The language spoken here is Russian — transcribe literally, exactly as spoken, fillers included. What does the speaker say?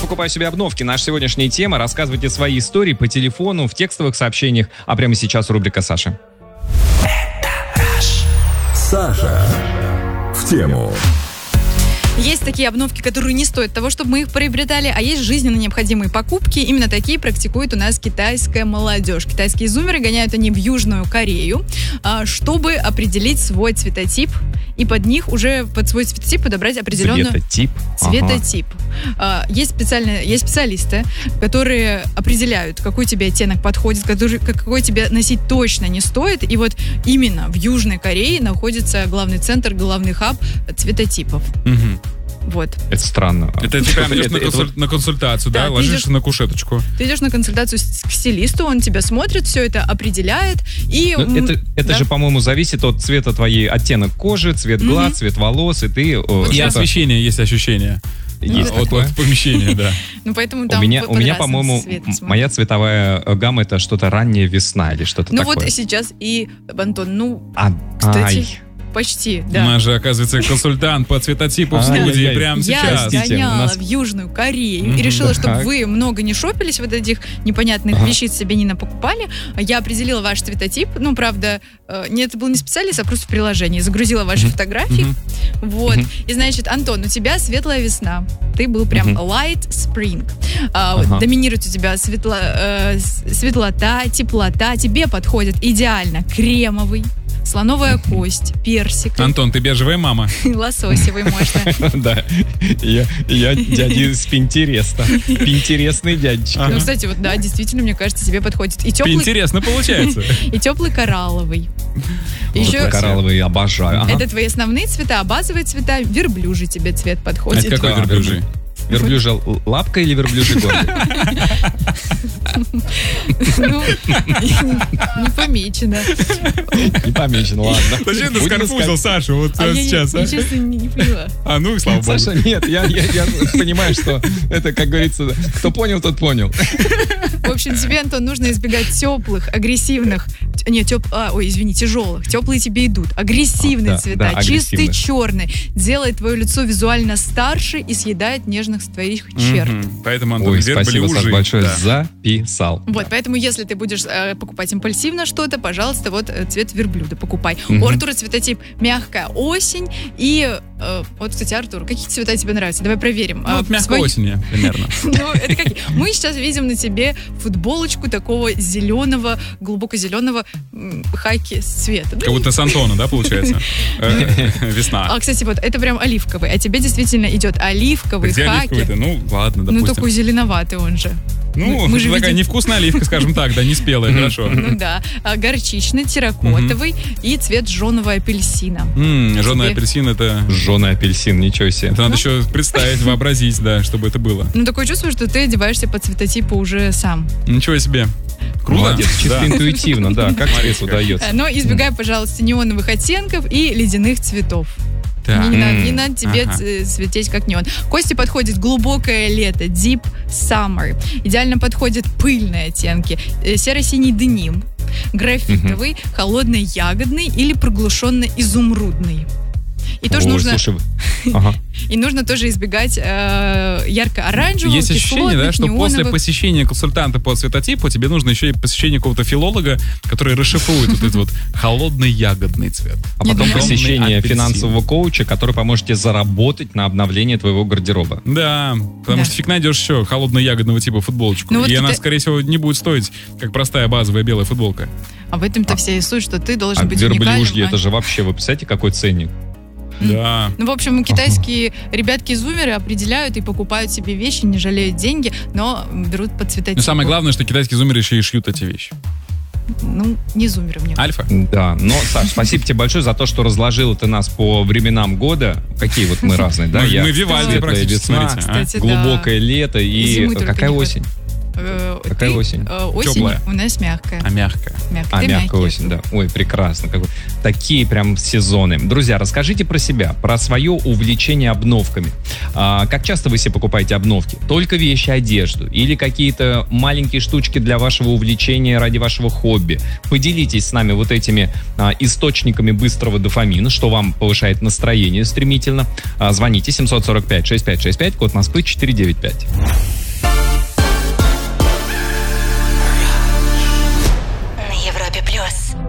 покупаю себе обновки. Наша сегодняшняя тема. Рассказывайте свои истории по телефону, в текстовых сообщениях. А прямо сейчас рубрика Саши. Саша в тему. Есть такие обновки, которые не стоят того, чтобы мы их приобретали, а есть жизненно необходимые покупки. Именно такие практикует у нас китайская молодежь. Китайские зумеры гоняют они в Южную Корею, чтобы определить свой цветотип, и под них уже под свой цветотип подобрать определенную... Цветотип? Цветотип. Ага. Есть, специальные, есть специалисты, которые определяют, какой тебе оттенок подходит, который, какой тебе носить точно не стоит. И вот именно в Южной Корее находится главный центр, главный хаб цветотипов. Угу. Вот. Это странно. Это ты прям идешь на, консуль... на консультацию, да? да? Ложишься идешь... на кушеточку. Ты идешь на консультацию к стилисту, он тебя смотрит, все это определяет. И... Это, это да? же, по-моему, зависит от цвета твоей, оттенок кожи, цвет глаз, mm-hmm. цвет волос, и ты... Вот и освещение есть ощущение. Есть от, от помещения, да. Ну, поэтому там у меня, у меня по-моему, моя цветовая гамма — это что-то ранняя весна или что-то ну такое. Ну вот сейчас и, Антон, ну, а, кстати... Ай. Почти, да. У нас же, оказывается, консультант по цветотипу в студии прямо сейчас. Я сгоняла в Южную Корею и решила, чтобы вы много не шопились, вот этих непонятных вещиц себе не напокупали. Я определила ваш цветотип. Ну, правда, нет, это был не специалист, а просто в приложении. Загрузила ваши фотографии. Вот. И, значит, Антон, у тебя светлая весна. Ты был прям light spring. Доминирует у тебя светлота, теплота. Тебе подходит идеально кремовый, слоновая кость, персик. Антон, ты бежевая мама. Лососевый можно. Да, я дядя из Пинтереста. Пинтересный дядечка. Ну, кстати, вот да, действительно, мне кажется, тебе подходит. Интересно получается. И теплый коралловый. Еще коралловый обожаю. Это твои основные цвета, а базовые цвета верблюжий тебе цвет подходит. Это какой верблюжий? Верблюжья лапка или верблюжий горбик? Ну, не помечено. Не помечено, ладно. Зачем ты скорпузил Сашу вот сейчас, а? Я, честно, не поняла. А ну, слава богу. Саша, нет, я понимаю, что это, как говорится, кто понял, тот понял. В общем, тебе, Антон, нужно избегать теплых, агрессивных, нет, теп, а, ой, извини, тяжелых. Теплые тебе идут. Агрессивные а, да, цвета, да, чистый черный. Делает твое лицо визуально старше и съедает нежных твоих черт. Mm-hmm. Поэтому, Антон, ой, спасибо, Саш, большое, да. Записал. Вот, да. Поэтому, если ты будешь э, покупать импульсивно что-то, пожалуйста, вот э, цвет верблюда покупай. Mm-hmm. У Артура цветотип мягкая осень и... Э, вот, кстати, Артур, какие цвета тебе нравятся? Давай проверим. Ну, вот мягкая осень, примерно. Ну, это какие? Мы сейчас видим на тебе футболочку такого зеленого, глубоко зеленого хаки цвета. Как будто с Антона, да, получается? Весна. А, кстати, вот это прям оливковый. А тебе действительно идет оливковый хаки. Ну, ладно, допустим. Ну, такой зеленоватый он же. Ну, мы же такая видим... невкусная оливка, скажем так, да, не спелая, хорошо. Ну да, горчичный, терракотовый и цвет жженого апельсина. Жженый апельсин — это... Жженый апельсин, ничего себе. Это надо еще представить, вообразить, да, чтобы это было. Ну, такое чувство, что ты одеваешься по цветотипу уже сам. Ничего себе. Круто. Молодец, чисто да. интуитивно, да, как тебе удается. Но избегай, пожалуйста, неоновых оттенков и ледяных цветов. Да. Не, не, надо, не надо тебе ага. цвететь как неон. Кости подходит глубокое лето, deep summer. Идеально подходят пыльные оттенки. Серо-синий деним, графитовый, угу. холодно-ягодный или приглушенно-изумрудный. И тоже Ой, нужно... Слушай, ага. И нужно тоже избегать э, ярко-оранжевого, есть ощущение, да, что неоновых. После посещения консультанта по цветотипу тебе нужно еще и посещение какого-то филолога, который расшифрует вот этот вот холодный ягодный цвет. А потом посещение финансового коуча, который поможет тебе заработать на обновление твоего гардероба. Да, потому да. что фиг найдешь еще холодно-ягодного типа футболочку. Ну, вот и это... она, скорее всего, не будет стоить, как простая базовая белая футболка. А в этом-то а. вся и суть, что ты должен а быть уникальным. Верблюжьи, это же вообще, вы представляете, какой ценник? Да. Ну, в общем, китайские ребятки-зумеры определяют и покупают себе вещи, не жалеют деньги, но берут по цветотипу. Но самое главное, что китайские зумеры еще и шьют эти вещи. Ну, не зумеры мне. Альфа? Да, но, Саш, спасибо тебе большое за то, что разложил ты нас по временам года. Какие вот мы разные, да? Мы Вивальди практически, смотрите. Глубокое лето и какая осень? Какая ты, осень? Э, осень Теплая. У нас мягкая. А мягкая. мягкая. А ты мягкая мягкий. Осень, да. Ой, прекрасно. Как... Такие прям сезоны. Друзья, расскажите про себя, про свое увлечение обновками. А, как часто вы себе покупаете обновки? Только вещи, одежду? Или какие-то маленькие штучки для вашего увлечения ради вашего хобби? Поделитесь с нами вот этими а, источниками быстрого дофамина, что вам повышает настроение стремительно. А, звоните семь сорок пять шестьдесят пять шестьдесят пять, код Москвы четыреста девяносто пять.